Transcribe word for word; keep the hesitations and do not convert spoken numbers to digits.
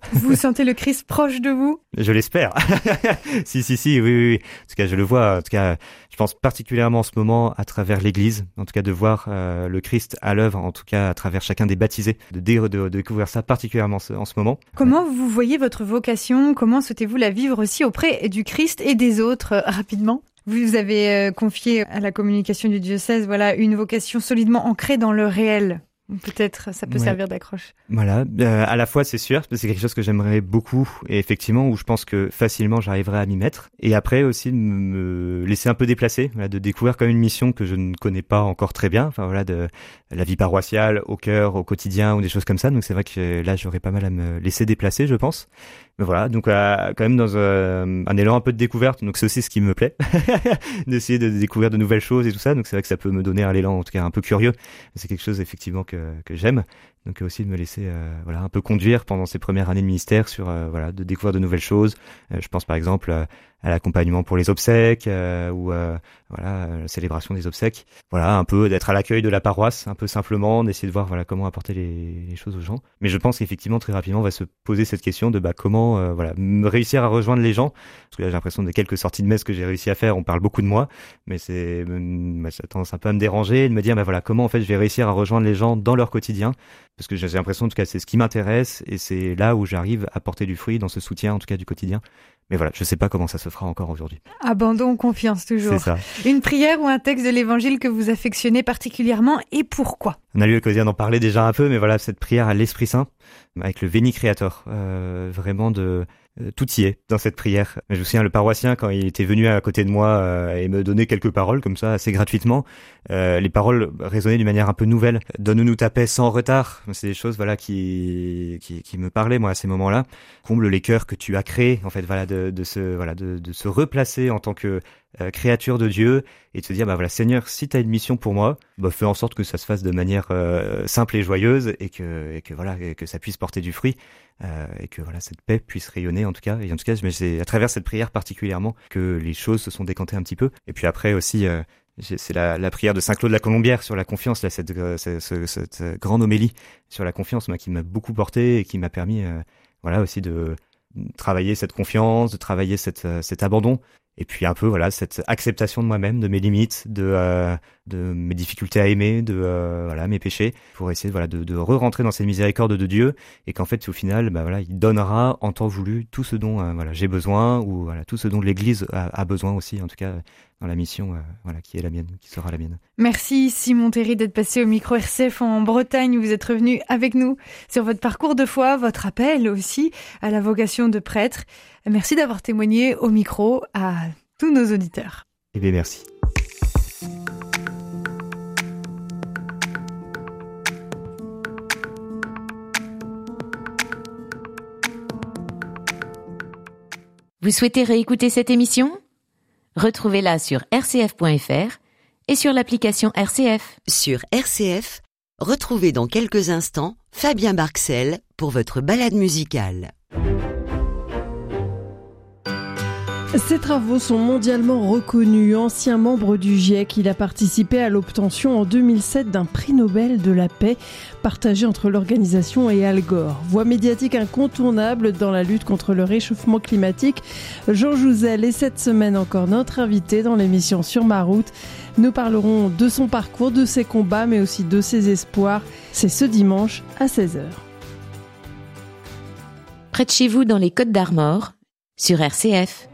Vous sentez le Christ proche de vous ? Je l'espère. si, si, si, oui, oui, oui. En tout cas, je le vois. En tout cas, je pense particulièrement en ce moment à travers l'Église. En tout cas, de voir euh, le Christ à l'œuvre, en tout cas à travers chacun des baptisés, de, dé- de, de découvrir ça particulièrement en ce, en ce moment. Comment vous voyez votre vocation ? Comment souhaitez-vous la vivre aussi auprès du Christ et des autres, euh, rapidement ? Vous avez euh, confié à la communication du diocèse, voilà, une vocation solidement ancrée dans le réel. Peut-être ça peut Ouais. servir d'accroche. Voilà, euh, à la fois c'est sûr, c'est quelque chose que j'aimerais beaucoup et effectivement où je pense que facilement j'arriverai à m'y mettre. Et après aussi de me laisser un peu déplacer, voilà, de découvrir comme une mission que je ne connais pas encore très bien, enfin voilà, de la vie paroissiale au cœur, au quotidien ou des choses comme ça. Donc c'est vrai que là j'aurais pas mal à me laisser déplacer, je pense. Mais voilà, donc euh, quand même dans euh, un élan un peu de découverte, donc c'est aussi ce qui me plaît, d'essayer de découvrir de nouvelles choses et tout ça. Donc c'est vrai que ça peut me donner un élan en tout cas un peu curieux. C'est quelque chose effectivement que que j'aime. Donc aussi de me laisser euh, voilà un peu conduire pendant ces premières années de ministère sur euh, voilà de découvrir de nouvelles choses. Euh, je pense par exemple euh, à l'accompagnement pour les obsèques euh, ou euh, voilà euh, la célébration des obsèques. Voilà un peu d'être à l'accueil de la paroisse, un peu simplement d'essayer de voir voilà comment apporter les, les choses aux gens. Mais je pense qu'effectivement très rapidement on va se poser cette question de bah comment euh, voilà me réussir à rejoindre les gens. Parce que là j'ai l'impression des quelques sorties de messe que j'ai réussi à faire, on parle beaucoup de moi, mais c'est bah, ça a tendance un peu à me déranger de me dire bah voilà comment en fait je vais réussir à rejoindre les gens dans leur quotidien. Parce que j'ai l'impression, en tout cas, c'est ce qui m'intéresse et c'est là où j'arrive à porter du fruit dans ce soutien, en tout cas, du quotidien. Mais voilà, je sais pas comment ça se fera encore aujourd'hui. Abandon, confiance toujours. C'est ça. Une prière ou un texte de l'évangile que vous affectionnez particulièrement et pourquoi ? On a eu l'occasion d'en parler déjà un peu, mais voilà, cette prière à l'Esprit Saint, avec le Veni Creator, euh, vraiment de... Euh, tout y est dans cette prière. Je me souviens le paroissien quand il était venu à côté de moi euh, et me donnait quelques paroles comme ça assez gratuitement. Euh, les paroles résonnaient d'une manière un peu nouvelle. Donne-nous ta paix sans retard. C'est des choses voilà qui qui, qui me parlaient moi à ces moments-là. Comble les cœurs que tu as créés en fait voilà de, de se voilà de, de se replacer en tant que euh, créature de Dieu et de se dire bah voilà Seigneur si t'as une mission pour moi bah fais en sorte que ça se fasse de manière euh, simple et joyeuse et que et que voilà et que ça puisse porter du fruit. Euh, et que voilà cette paix puisse rayonner en tout cas et en tout cas c'est à travers cette prière particulièrement que les choses se sont décantées un petit peu et puis après aussi euh, c'est la, la prière de Saint Claude la Colombière sur la confiance là cette, euh, cette, cette, cette grande homélie sur la confiance moi qui m'a beaucoup porté et qui m'a permis euh, voilà aussi de travailler cette confiance de travailler cette, euh, cet abandon et puis un peu voilà cette acceptation de moi-même, de mes limites, de euh, de mes difficultés à aimer, de euh, voilà mes péchés, pour essayer voilà de, de re-rentrer dans cette miséricorde de Dieu et qu'en fait au final bah voilà il donnera en temps voulu tout ce dont euh, voilà j'ai besoin ou voilà tout ce dont l'Église a, a besoin aussi en tout cas dans la mission euh, voilà qui est la mienne, qui sera la mienne. Merci Simon Théry d'être passé au micro R C F en Bretagne. Vous êtes revenu avec nous sur votre parcours de foi, votre appel aussi à la vocation de prêtre. Merci d'avoir témoigné au micro à tous nos auditeurs. Eh bien merci. Vous souhaitez réécouter cette émission ? Retrouvez-la sur r c f point f r et sur l'application R C F. Sur R C F, retrouvez dans quelques instants Fabien Barxel pour votre balade musicale. Ses travaux sont mondialement reconnus. Ancien membre du GIEC, il a participé à l'obtention en deux mille sept d'un prix Nobel de la paix partagé entre l'organisation et Al Gore. Voix médiatique incontournable dans la lutte contre le réchauffement climatique, Jean Jouzel est cette semaine encore notre invité dans l'émission Sur ma route. Nous parlerons de son parcours, de ses combats, mais aussi de ses espoirs. C'est ce dimanche à seize heures. Près de chez vous dans les Côtes d'Armor, sur R C F.